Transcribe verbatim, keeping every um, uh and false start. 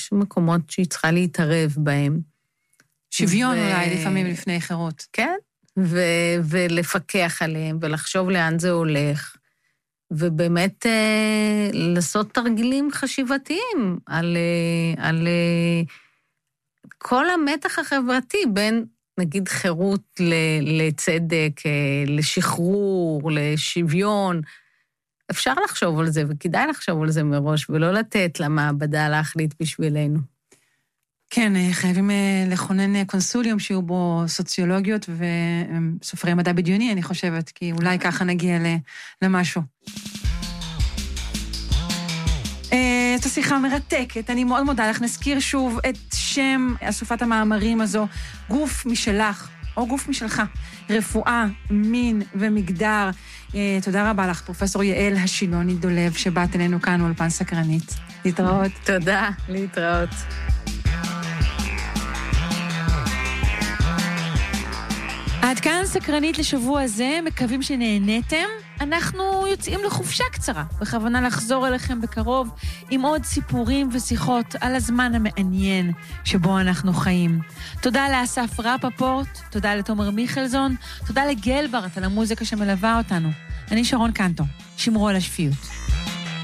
יש מקומות שהיא צריכה להתערב בהם. שוויון ו... אולי, לפעמים לפני חירות. כן, ו- ולפקח עליהם, ולחשוב לאן זה הולך, ובאמת אה, לעשות תרגילים חשיבתיים על, אה, על אה, כל המתח החברתי בין, נגיד, חירות ל- לצדק, אה, לשחרור, לשוויון. אפשר לחשוב על זה, וכדאי לחשוב על זה מראש, ולא לתת למעבדה להחליט בשבילנו. כן, חייבים לכונן קונסוליום שיהיו בו סוציולוגיות וסופרי מדע בדיוני, אני חושבת, כי אולי ככה נגיע למשהו. זו שיחה מרתקת, אני מאוד מודה לך. נזכיר שוב את שם אסופת המאמרים הזו, גוף משלך, או גוף משלך, רפואה, מין ומגדר. תודה רבה לך, פרופסור יעל השילוני דולב, שבאת אלינו כאן אולפן סקרנית. להתראות. תודה, להתראות. עד כאן סקרנית לשבוע הזה, מקווים שנהניתם. אנחנו יוצאים לחופשה קצרה, בכוונה לחזור אליכם בקרוב עם עוד סיפורים ושיחות על הזמן המעניין שבו אנחנו חיים. תודה לאסף רפפורט, תודה לתומר מיכלזון, תודה לגלברט על המוזיקה שמלווה אותנו. אני שרון קנטו, שמרו על השפיות.